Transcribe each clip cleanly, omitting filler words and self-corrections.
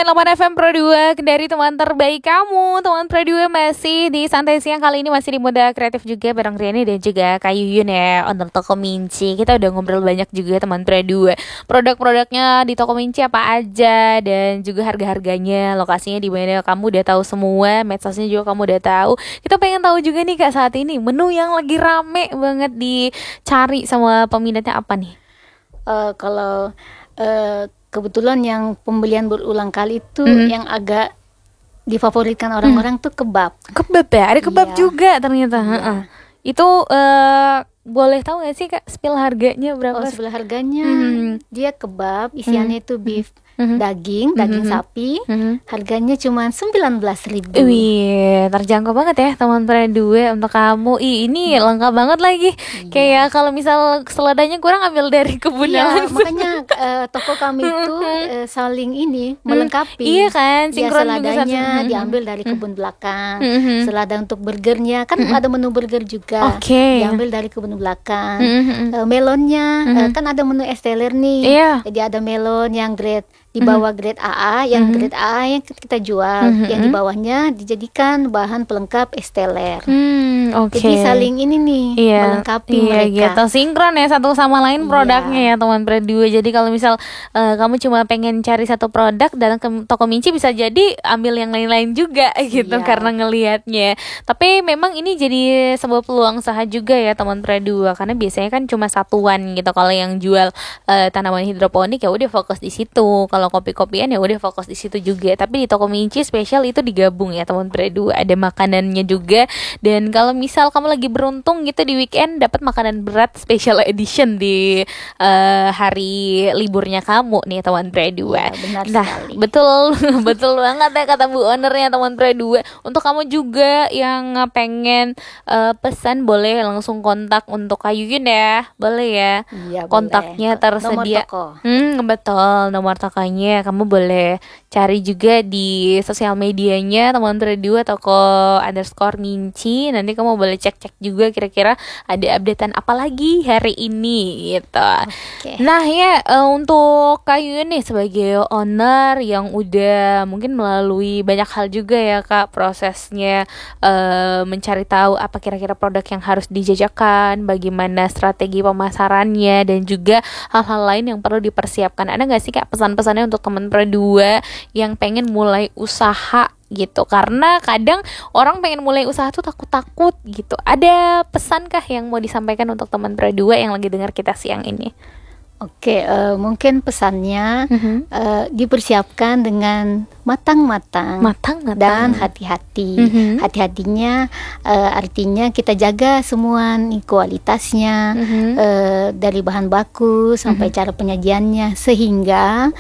101,8 FM Pro 2 dari teman terbaik kamu. Teman Pro 2 masih di Santai Siang. Kali ini masih di Muda Kreatif juga bareng Riani dan juga Kak Yuyun ya, owner Toko Minci. Kita udah ngobrol banyak juga teman Pro 2. Produk-produknya di Toko Minci apa aja, dan juga harga-harganya, lokasinya di mana kamu udah tahu semua, medsosnya juga kamu udah tahu. Kita pengen tahu juga nih Kak, saat ini menu yang lagi rame banget dicari sama peminatnya apa nih? Kalau kebetulan yang pembelian berulang kali itu yang agak difavoritkan orang-orang tuh kebab. Kebab ya? Ada kebab juga ternyata. Iya. Itu boleh tahu gak sih Kak spill harganya berapa? Spill harganya dia kebab, isiannya itu beef daging sapi. Harganya cuma 19.000. Wih, terjangkau banget ya teman Pro 2 untuk kamu. Ini lengkap banget lagi. Kayak kalau misal seladanya kurang ambil dari kebunnya langsung. Makanya toko kami itu saling ini melengkapi. Iya kan, sinkron seladanya diambil dari kebun belakang. Selada untuk burgernya kan ada menu burger juga. Diambil dari kebun belakang. Melonnya kan ada menu esteller nih. Jadi ada melon yang grade di bawah grade AA, yang grade AA yang kita jual, yang di bawahnya dijadikan bahan pelengkap esteller. Jadi saling ini nih melengkapi mereka. Gitu. Sinkron ya satu sama lain produknya ya teman Pro 2. Jadi kalau misal kamu cuma pengen cari satu produk dalam Toko Minci, bisa jadi ambil yang lain-lain juga gitu karena ngelihatnya. Tapi memang ini jadi sebuah peluang usaha juga ya teman Pro 2, karena biasanya kan cuma satuan gitu. Kalau yang jual tanaman hidroponik ya udah fokus di situ. Kalau kopi-kopian ya udah fokus di situ juga. Tapi di Toko Minci spesial itu digabung ya teman Pro 2. Ada makanannya juga. Dan kalau misal kamu lagi beruntung gitu di weekend dapat makanan berat special edition di hari liburnya kamu nih teman Pro 2. Benar sekali. Betul betul banget ya kata Bu ownernya teman Pro 2. Untuk kamu juga yang pengen pesan boleh langsung kontak untuk Kak Yuyun ya. Boleh ya. Kontaknya tersedia. Nomor toko. Betul, nomor tokonya kamu boleh cari juga di sosial medianya teman Pro 2 Toko_Minci. Nanti kamu boleh cek-cek juga kira-kira ada updatean apa lagi hari ini gitu. Nah ya, untuk Kak Yuyun nih sebagai owner yang udah mungkin melalui banyak hal juga ya Kak, prosesnya mencari tahu apa kira-kira produk yang harus dijajakan, bagaimana strategi pemasarannya, dan juga hal-hal lain yang perlu dipersiapkan. Ada gak sih Kak pesan-pesannya untuk teman Pro 2 yang pengen mulai usaha gitu? Karena kadang orang pengen mulai usaha tuh takut-takut gitu. Ada pesankah yang mau disampaikan untuk teman Pro 2 yang lagi dengar kita siang ini? Mungkin pesannya dipersiapkan dengan matang-matang dan hati-hati. Hati-hatinya artinya kita jaga semua nih kualitasnya, dari bahan baku sampai cara penyajiannya, sehingga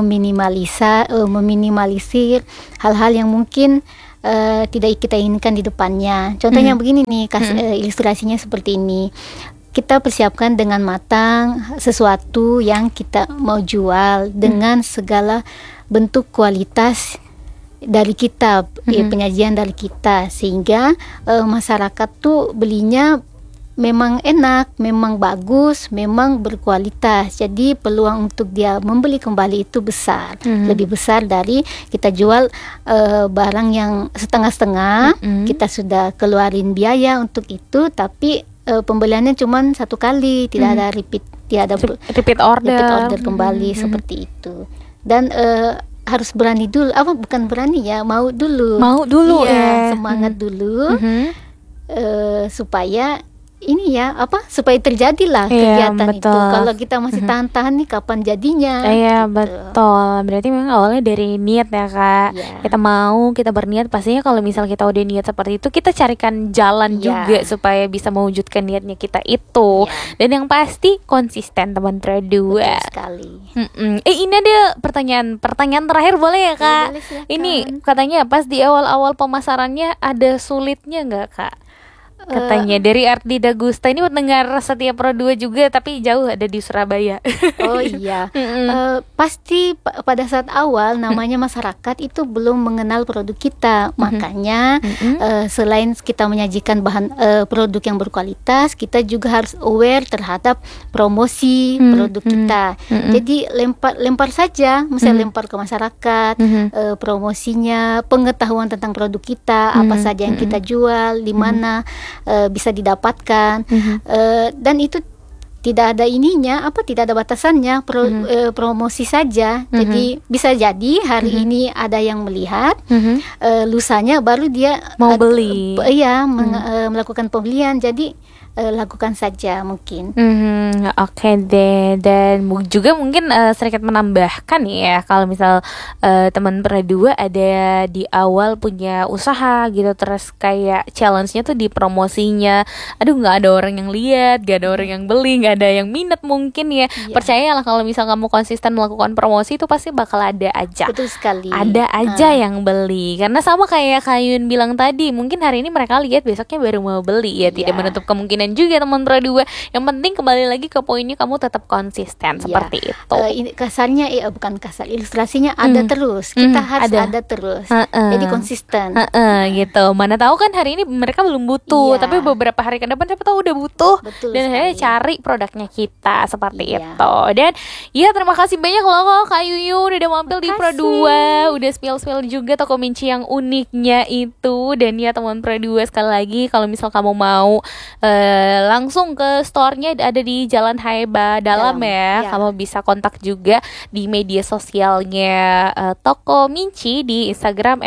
meminimalisir hal-hal yang mungkin tidak kita inginkan di depannya. Contohnya begini nih, ilustrasinya seperti ini. Kita persiapkan dengan matang sesuatu yang kita mau jual dengan segala bentuk kualitas dari kita, penyajian dari kita, sehingga masyarakat tuh belinya memang enak, memang bagus, memang berkualitas. Jadi peluang untuk dia membeli kembali itu besar, lebih besar dari kita jual barang yang setengah-setengah. Kita sudah keluarin biaya untuk itu, tapi pembeliannya cuma satu kali, tidak ada repeat order kembali seperti itu. Dan harus berani dulu, bukan berani ya, mau dulu ya, semangat dulu, supaya ini ya supaya terjadilah kegiatan itu. Kalau kita masih tahan-tahan nih, kapan jadinya? Betul. Berarti memang awalnya dari niat ya Kak. Kita berniat, pastinya kalau misal kita udah niat seperti itu, kita carikan jalan juga supaya bisa mewujudkan niatnya kita itu. Dan yang pasti konsisten teman Pro 2. Betul sekali. Ini ada pertanyaan terakhir boleh ya Kak? Ini katanya pas di awal-awal pemasarannya ada sulitnya nggak Kak? katanya dari Ardi Dagusta. Ini pendengar setia Pro 2 juga, tapi jauh ada di Surabaya. Oh iya, pasti pada saat awal namanya masyarakat itu belum mengenal produk kita, makanya selain kita menyajikan bahan produk yang berkualitas, kita juga harus aware terhadap promosi produk kita. Jadi lempar saja, misalnya lempar ke masyarakat, promosinya, pengetahuan tentang produk kita, apa saja yang kita jual, di mana bisa didapatkan, dan itu tidak ada tidak ada batasannya, promosi saja. Jadi bisa jadi hari ini ada yang melihat, lusanya baru dia mau beli, melakukan pembelian. Jadi lakukan saja mungkin. Oke deh. Dan juga mungkin sedikit menambahkan ya, kalau misal teman Pro 2 ada di awal punya usaha gitu, terus kayak challenge-nya tuh di promosinya, aduh nggak ada orang yang lihat, nggak ada orang yang beli, nggak ada yang minat mungkin ya. Percayalah kalau misal kamu konsisten melakukan promosi itu pasti bakal ada aja. Betul sekali. Ada aja yang beli, karena sama kayak Kayun bilang tadi, mungkin hari ini mereka lihat, besoknya baru mau beli ya. Tidak menutup kemungkinan juga teman Pro 2. Yang penting kembali lagi ke poinnya, kamu tetap konsisten seperti itu. Ini kasarnya bukan kasar, ilustrasinya ada terus. Kita harus ada terus. Jadi konsisten. Gitu. Mana tahu kan hari ini mereka belum butuh, tapi beberapa hari ke depan siapa tahu udah butuh. Betul dan akhirnya sekali. cari produknya kita seperti itu. Dan ya terima kasih banyak loh Kak Yuyu udah mampir di Pro 2, udah spill juga toko Minci yang uniknya itu. Dan ya teman Pro 2, sekali lagi kalau misal kamu mau langsung ke store-nya ada di Jalan Haeba Dalam ya. Kamu bisa kontak juga di media sosialnya toko Minci di Instagram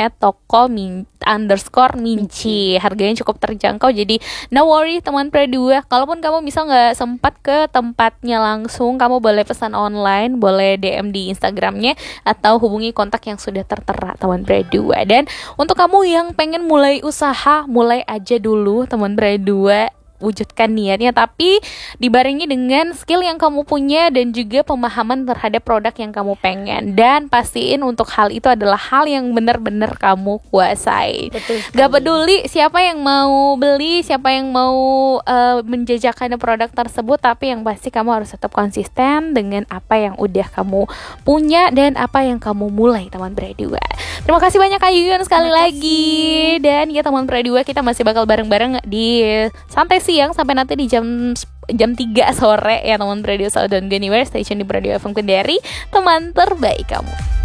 @toko_minci. Harganya cukup terjangkau, jadi no worry teman Pro 2. Kalaupun kamu bisa nggak sempat ke tempatnya langsung, kamu boleh pesan online, boleh DM di Instagramnya, atau hubungi kontak yang sudah tertera teman Pro 2. Dan untuk kamu yang pengen mulai usaha, mulai aja dulu teman Pro 2. Wujudkan niatnya, tapi dibarengi dengan skill yang kamu punya dan juga pemahaman terhadap produk yang kamu pengen. Dan pastiin untuk hal itu adalah hal yang benar-benar kamu kuasai. Gak peduli siapa yang mau beli, siapa yang mau menjajakan produk tersebut, tapi yang pasti kamu harus tetap konsisten dengan apa yang udah kamu punya dan apa yang kamu mulai teman Pro 2. Terima kasih banyak Kak Yuyun sekali lagi. Dan ya teman Pro 2, kita masih bakal bareng-bareng di Santai Siang sampai nanti di jam 3 sore ya teman Radio Saudon Anywhere Station di Radio FM Kendari, teman terbaik kamu.